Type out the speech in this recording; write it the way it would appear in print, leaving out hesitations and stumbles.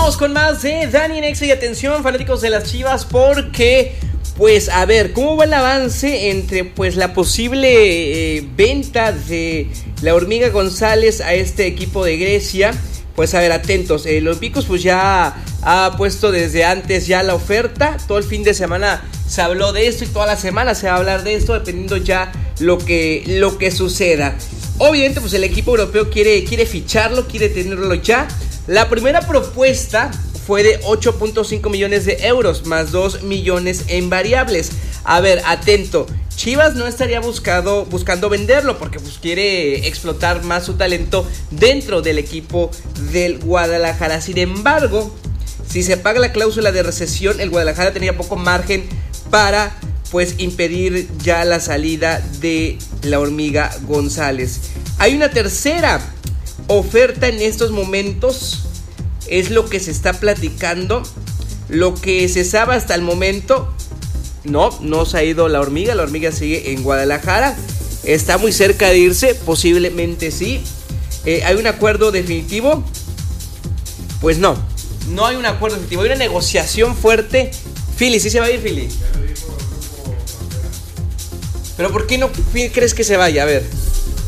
Vamos con más de Dani Nexa y atención fanáticos de las Chivas porque pues a ver, ¿cómo va el avance entre pues la posible venta de la Hormiga González a este equipo de Grecia? Pues a ver, atentos, los Vicos pues ya ha puesto desde antes ya la oferta, todo el fin de semana se habló de esto y toda la semana se va a hablar de esto dependiendo ya lo que suceda. Obviamente pues el equipo europeo quiere ficharlo, quiere tenerlo ya. La primera propuesta fue de 8.5 millones de euros más 2 millones en variables. A ver, atento, Chivas no estaría buscando venderlo porque pues quiere explotar más su talento dentro del equipo del Guadalajara. Sin embargo, si se paga la cláusula de rescisión, el Guadalajara tenía poco margen para pues impedir ya la salida de la Hormiga González. Hay una tercera oferta en estos momentos, es lo que se está platicando, lo que se sabe hasta el momento. No se ha ido la Hormiga sigue en Guadalajara, está muy cerca de irse, posiblemente sí. ¿Hay un acuerdo definitivo? Pues no hay un acuerdo definitivo, hay una negociación fuerte. Philly, ¿sí se va a ir, Philly? ¿Pero por qué no crees que se vaya? A ver.